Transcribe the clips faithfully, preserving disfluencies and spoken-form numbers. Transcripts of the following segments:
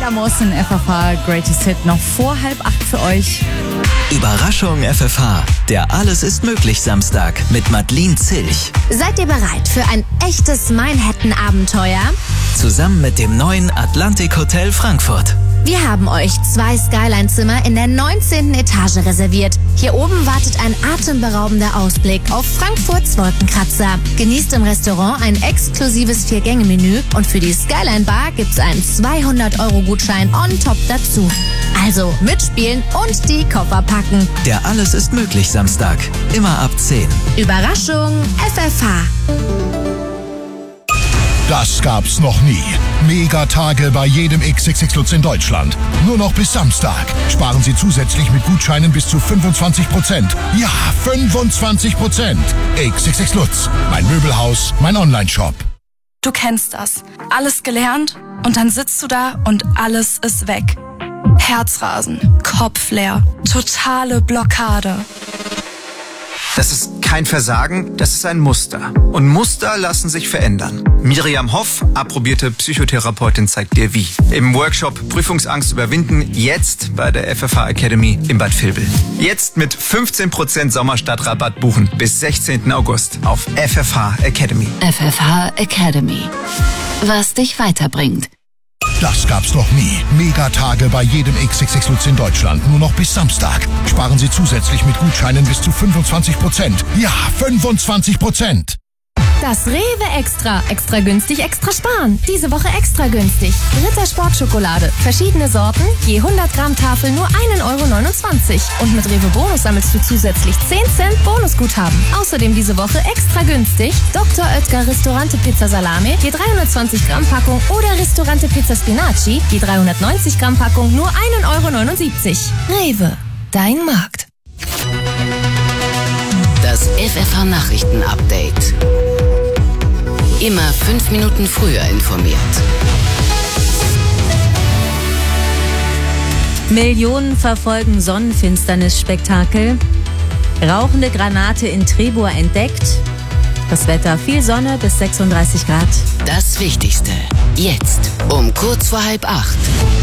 Amos in F F H Greatest Hit noch vor halb acht für euch. Überraschung F F H, der Alles ist möglich Samstag mit Madeleine Zilch. Seid ihr bereit für ein echtes Manhattan-Abenteuer? Zusammen mit dem neuen Atlantik Hotel Frankfurt. Wir haben euch zwei Skyline-Zimmer in der neunzehnten Etage reserviert. Hier oben wartet ein atemberaubender Ausblick auf Frankfurts Wolkenkratzer. Genießt im Restaurant ein exklusives Vier-Gänge-Menü und für die Skyline-Bar gibt's einen zweihundert Euro Gutschein on top dazu. Also mitspielen und die Koffer packen. Der Alles ist möglich Samstag, immer ab zehn. Überraschung F F H. Das gab's noch nie. Megatage bei jedem X X X Lutz in Deutschland. Nur noch bis Samstag. Sparen Sie zusätzlich mit Gutscheinen bis zu fünfundzwanzig Prozent. Ja, fünfundzwanzig Prozent. X X X Lutz. Mein Möbelhaus, mein Onlineshop. Du kennst das. Alles gelernt und dann sitzt du da und alles ist weg. Herzrasen, Kopf leer, totale Blockade. Das ist kein Versagen, das ist ein Muster. Und Muster lassen sich verändern. Miriam Hoff, approbierte Psychotherapeutin, zeigt dir wie. Im Workshop Prüfungsangst überwinden, jetzt bei der F F H Academy in Bad Vilbel. Jetzt mit fünfzehn Prozent Sommerstartrabatt buchen bis sechzehnten August auf F F H Academy. F F H Academy. Was dich weiterbringt. Das gab's noch nie. Megatage bei jedem X X X Lutz in Deutschland. Nur noch bis Samstag. Sparen Sie zusätzlich mit Gutscheinen bis zu fünfundzwanzig Prozent. Ja, fünfundzwanzig Prozent. Das Rewe Extra. Extra günstig, extra sparen. Diese Woche extra günstig. Ritter Sportschokolade. Verschiedene Sorten. Je hundert Gramm Tafel nur ein Euro neunundzwanzig. Und mit Rewe Bonus sammelst du zusätzlich zehn Cent Bonusguthaben. Außerdem diese Woche extra günstig. Doktor Oetker Ristorante Pizza Salame. Je dreihundertzwanzig Gramm Packung. Oder Ristorante Pizza Spinaci. Je dreihundertneunzig Gramm Packung nur ein Euro neunundsiebzig. Rewe. Dein Markt. Das F F H Nachrichten-Update. Immer fünf Minuten früher informiert. Millionen verfolgen Sonnenfinsternisspektakel. Rauchende Granate in Trebur entdeckt. Das Wetter, viel Sonne bis sechsunddreißig Grad. Das Wichtigste. Jetzt um kurz vor halb acht.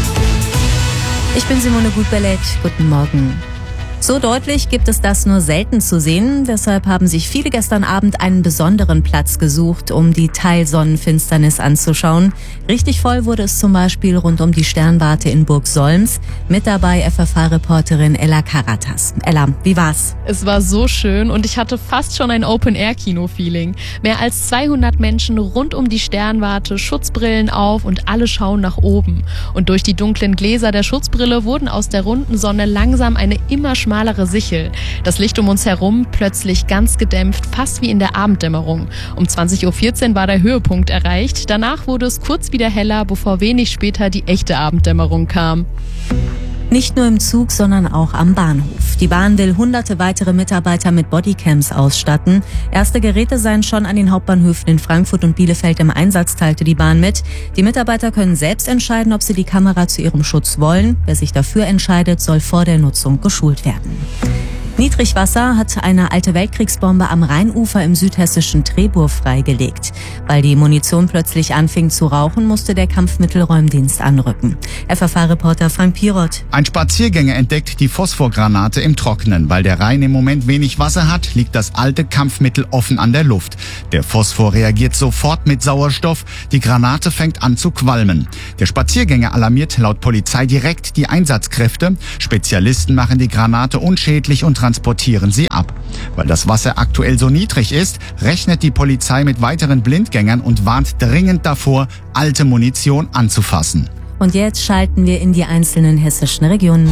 Ich bin Simone Gutbellet. Guten Morgen. So deutlich gibt es das nur selten zu sehen. Deshalb haben sich viele gestern Abend einen besonderen Platz gesucht, um die Teilsonnenfinsternis anzuschauen. Richtig voll wurde es zum Beispiel rund um die Sternwarte in Burg Solms. Mit dabei F F H-Reporterin Ella Karatas. Ella, wie war's? Es war so schön und ich hatte fast schon ein Open-Air-Kino-Feeling. Mehr als zweihundert Menschen rund um die Sternwarte, Schutzbrillen auf und alle schauen nach oben. Und durch die dunklen Gläser der Schutzbrille wurden aus der runden Sonne langsam eine immer schmalere schmalere Sichel. Das Licht um uns herum plötzlich ganz gedämpft, fast wie in der Abenddämmerung. Um zwanzig Uhr vierzehn war der Höhepunkt erreicht. Danach wurde es kurz wieder heller, bevor wenig später die echte Abenddämmerung kam. Nicht nur im Zug, sondern auch am Bahnhof. Die Bahn will hunderte weitere Mitarbeiter mit Bodycams ausstatten. Erste Geräte seien schon an den Hauptbahnhöfen in Frankfurt und Bielefeld im Einsatz, teilte die Bahn mit. Die Mitarbeiter können selbst entscheiden, ob sie die Kamera zu ihrem Schutz wollen. Wer sich dafür entscheidet, soll vor der Nutzung geschult werden. Niedrigwasser hat eine alte Weltkriegsbombe am Rheinufer im südhessischen Trebur freigelegt. Weil die Munition plötzlich anfing zu rauchen, musste der Kampfmittelräumdienst anrücken. F F H-Reporter Frank Piroth. Ein Spaziergänger entdeckt die Phosphorgranate im Trockenen. Weil der Rhein im Moment wenig Wasser hat, liegt das alte Kampfmittel offen an der Luft. Der Phosphor reagiert sofort mit Sauerstoff. Die Granate fängt an zu qualmen. Der Spaziergänger alarmiert laut Polizei direkt die Einsatzkräfte. Spezialisten machen die Granate unschädlich und transportieren sie ab. Weil das Wasser aktuell so niedrig ist, rechnet die Polizei mit weiteren Blindgängern und warnt dringend davor, alte Munition anzufassen. Und jetzt schalten wir in die einzelnen hessischen Regionen.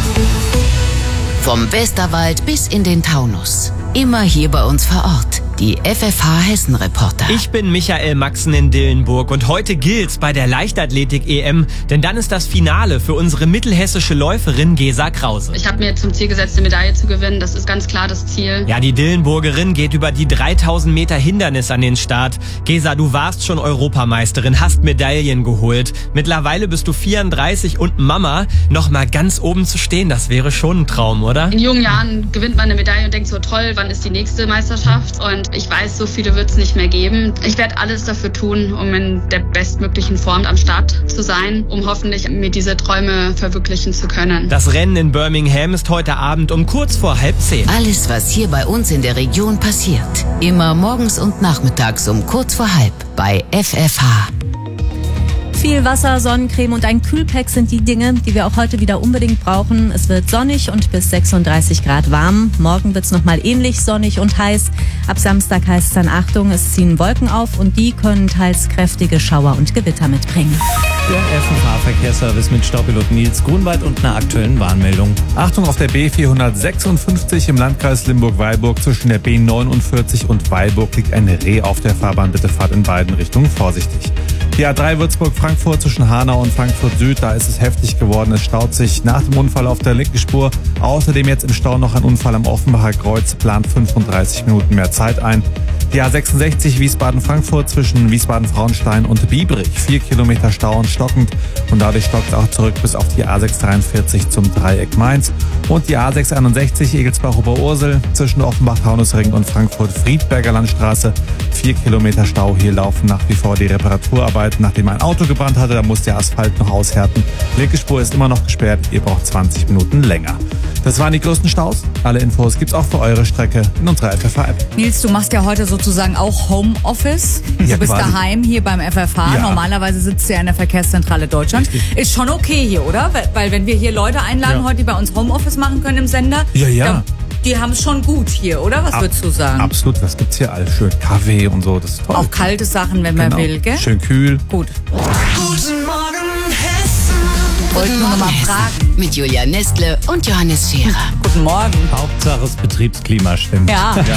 Vom Westerwald bis in den Taunus. Immer hier bei uns vor Ort. Die F F H-Hessen-Reporter. Ich bin Michael Maxen in Dillenburg und heute gilt's bei der Leichtathletik-E M, denn dann ist das Finale für unsere mittelhessische Läuferin Gesa Krause. Ich habe mir zum Ziel gesetzt, eine Medaille zu gewinnen. Das ist ganz klar das Ziel. Ja, die Dillenburgerin geht über die dreitausend Meter Hindernis an den Start. Gesa, du warst schon Europameisterin, hast Medaillen geholt. Mittlerweile bist du vierunddreißig und Mama. Noch mal ganz oben zu stehen, das wäre schon ein Traum, oder? In jungen Jahren gewinnt man eine Medaille und denkt so, toll, wann ist die nächste Meisterschaft? Und und ich weiß, so viele wird es nicht mehr geben. Ich werde alles dafür tun, um in der bestmöglichen Form am Start zu sein, um hoffentlich mir diese Träume verwirklichen zu können. Das Rennen in Birmingham ist heute Abend um kurz vor halb zehn. Alles, was hier bei uns in der Region passiert. Immer morgens und nachmittags um kurz vor halb bei F F H. Viel Wasser, Sonnencreme und ein Kühlpack sind die Dinge, die wir auch heute wieder unbedingt brauchen. Es wird sonnig und bis sechsunddreißig Grad warm. Morgen wird es nochmal ähnlich sonnig und heiß. Ab Samstag heißt es dann Achtung, es ziehen Wolken auf und die können teils kräftige Schauer und Gewitter mitbringen. Der F F H-Verkehrsservice mit Staubpilot Nils Grunwald und einer aktuellen Warnmeldung. Achtung auf der B vierhundertsechsundfünfzig im Landkreis Limburg-Weilburg. Zwischen der B neunundvierzig und Weilburg liegt ein Reh auf der Fahrbahn. Bitte fahrt in beiden Richtungen vorsichtig. Die A drei Würzburg-Frankfurt zwischen Hanau und Frankfurt Süd, da ist es heftig geworden. Es staut sich nach dem Unfall auf der linken Spur. Außerdem jetzt im Stau noch ein Unfall am Offenbacher Kreuz, plant fünfunddreißig Minuten mehr Zeit ein. Die A sechsundsechzig Wiesbaden-Frankfurt zwischen Wiesbaden-Frauenstein und Biebrich. Vier Kilometer Stau und stockend und dadurch stockt es auch zurück bis auf die A sechs dreiundvierzig zum Dreieck Mainz. Und die A sechs einundsechzig Egelsbach-Oberursel zwischen Offenbach-Taunusring und Frankfurt-Friedberger Landstraße. Vier Kilometer Stau, hier laufen nach wie vor die Reparaturarbeiten, nachdem ein Auto gebrannt hatte. Da muss der Asphalt noch aushärten. Linke Spur ist immer noch gesperrt, ihr braucht zwanzig Minuten länger. Das waren die größten Staus. Alle Infos gibt's auch für eure Strecke in unserer F F H-App. Nils, du machst ja heute sozusagen auch Homeoffice. Du Ja, bist quasi. daheim hier beim F F H. Ja. Normalerweise sitzt du ja in der Verkehrszentrale Deutschland. Richtig. Ist schon okay hier, oder? Weil wenn wir hier Leute einladen Ja. heute, die bei uns Homeoffice machen können im Sender, Ja, ja. dann, die haben es schon gut hier, oder? Was Ab- würdest du sagen? Absolut, was gibt's hier alles? Schön Kaffee und so, das ist toll. Auch kalte Sachen, wenn man Genau. will, gell? Schön kühl. Gut. Guten Morgen, Hessen. Wollte Guten nur noch Morgen, mal Hessen. fragen. Mit Julia Nestle und Johannes Scherer. Guten Morgen. Hauptsache das Betriebsklima stimmt. Ja.